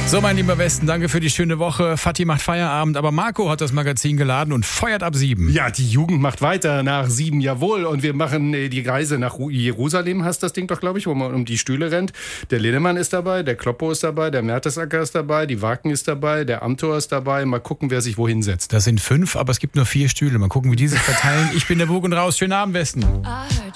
So, mein lieber Westen, danke für die schöne Woche. Fatih macht Feierabend, aber Marco hat das Magazin geladen und feuert ab 7. Ja, die Jugend macht weiter nach 7, jawohl. Und wir machen die Reise nach Jerusalem, heißt das Ding doch, glaube ich, wo man um die Stühle rennt. Der Linnemann ist dabei, der Kloppo ist dabei, der Mertesacker ist dabei, die Wagen ist dabei, der Amthor ist dabei. Mal gucken, wer sich wohin setzt. Das sind 5, aber es gibt nur 4 Stühle. Mal gucken, wie die sich verteilen. Ich bin der Bug und raus. Schönen Abend, Westen.